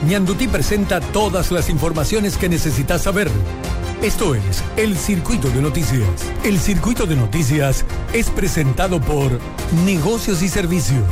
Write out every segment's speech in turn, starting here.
Ñandutí presenta todas las informaciones que necesitas saber. Esto es El Circuito de Noticias. El Circuito de Noticias es presentado por Negocios y Servicios.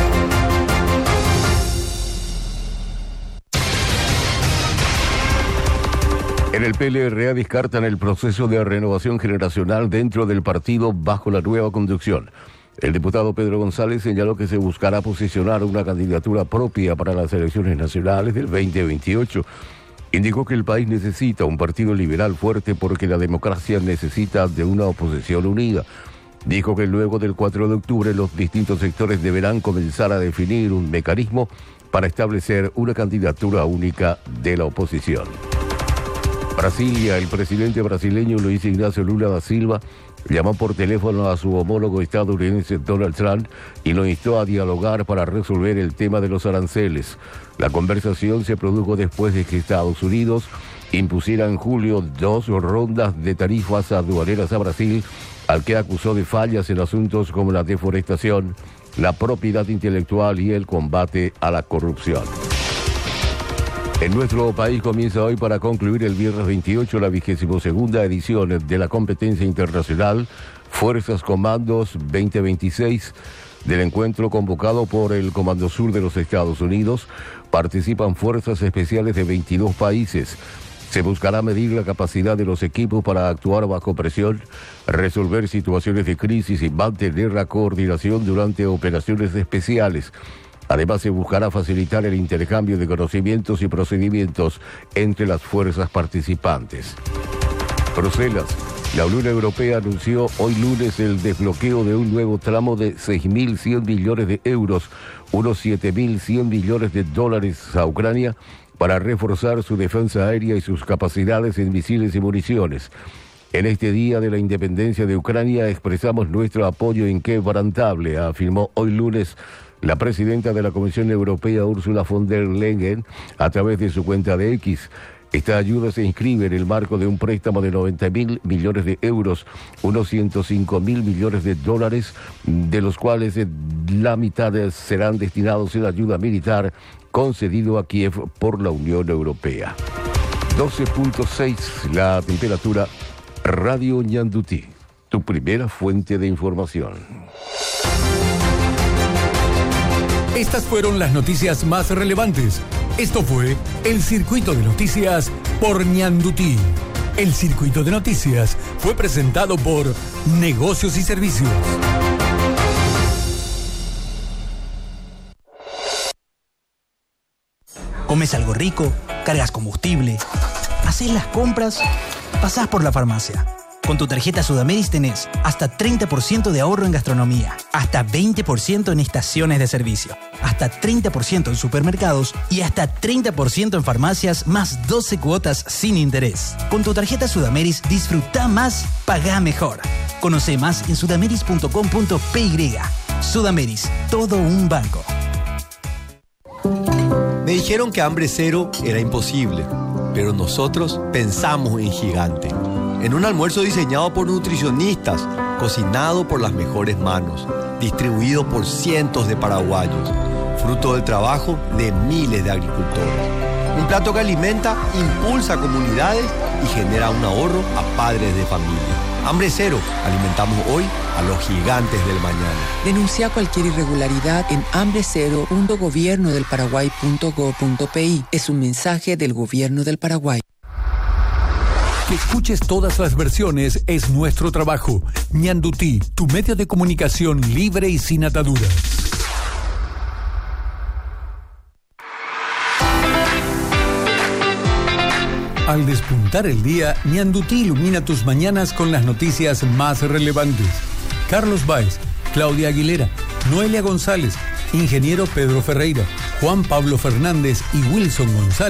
En el PLRA descartan el proceso de renovación generacional dentro del partido bajo la nueva conducción. El diputado Pedro González señaló que se buscará posicionar una candidatura propia para las elecciones nacionales del 2028. Indicó que el país necesita un partido liberal fuerte porque la democracia necesita de una oposición unida. Dijo que luego del 4 de octubre los distintos sectores deberán comenzar a definir un mecanismo para establecer una candidatura única de la oposición. Brasilia, el presidente brasileño Luis Ignacio Lula da Silva llamó por teléfono a su homólogo estadounidense Donald Trump y lo instó a dialogar para resolver el tema de los aranceles. La conversación se produjo después de que Estados Unidos impusiera en julio 2 rondas de tarifas aduaneras a Brasil, al que acusó de fallas en asuntos como la deforestación, la propiedad intelectual y el combate a la corrupción. En nuestro país comienza hoy para concluir el viernes 28 la 22ª edición de la competencia internacional Fuerzas Comandos 2026. Del encuentro convocado por el Comando Sur de los Estados Unidos, participan fuerzas especiales de 22 países. Se buscará medir la capacidad de los equipos para actuar bajo presión, resolver situaciones de crisis y mantener la coordinación durante operaciones especiales. Además, se buscará facilitar el intercambio de conocimientos y procedimientos entre las fuerzas participantes. Bruselas. La Unión Europea anunció hoy lunes el desbloqueo de un nuevo tramo de 6.100 millones de euros, unos 7.100 millones de dólares a Ucrania, para reforzar su defensa aérea y sus capacidades en misiles y municiones. En este día de la independencia de Ucrania expresamos nuestro apoyo inquebrantable, afirmó hoy lunes la presidenta de la Comisión Europea, Ursula von der Leyen, a través de su cuenta de X. Esta ayuda se inscribe en el marco de un préstamo de 90.000 millones de euros, unos 105.000 millones de dólares, de los cuales la mitad serán destinados en ayuda militar concedido a Kiev por la Unión Europea. 12.6 la temperatura. Radio Ñandutí, tu primera fuente de información. Estas fueron las noticias más relevantes. Esto fue El Circuito de Noticias por Ñandutí. El Circuito de Noticias fue presentado por Negocios y Servicios. Comes algo rico, cargas combustible, haces las compras, pasás por la farmacia. Con tu tarjeta Sudameris tenés hasta 30% de ahorro en gastronomía, hasta 20% en estaciones de servicio, hasta 30% en supermercados y hasta 30% en farmacias, más 12 cuotas sin interés. Con tu tarjeta Sudameris disfruta más, pagá mejor. Conoce más en sudameris.com.py. Sudameris, todo un banco. Me dijeron que hambre cero era imposible, pero nosotros pensamos en gigante. En un almuerzo diseñado por nutricionistas, cocinado por las mejores manos, distribuido por cientos de paraguayos, fruto del trabajo de miles de agricultores. Un plato que alimenta, impulsa comunidades y genera un ahorro a padres de familia. Hambre cero, alimentamos hoy a los gigantes del mañana. Denuncia cualquier irregularidad en hambrecero.gobiernodelparaguay.go.pi. Es un mensaje del Gobierno del Paraguay. Que escuches todas las versiones es nuestro trabajo. Ñandutí, tu medio de comunicación libre y sin ataduras. Al despuntar el día, Ñandutí ilumina tus mañanas con las noticias más relevantes. Carlos Báez, Claudia Aguilera, Noelia González, Ingeniero Pedro Ferreira, Juan Pablo Fernández y Wilson González